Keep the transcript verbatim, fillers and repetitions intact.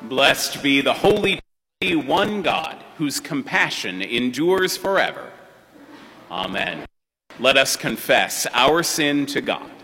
Blessed be the Holy Trinity, one God, whose compassion endures forever. Amen. Let us confess our sin to God.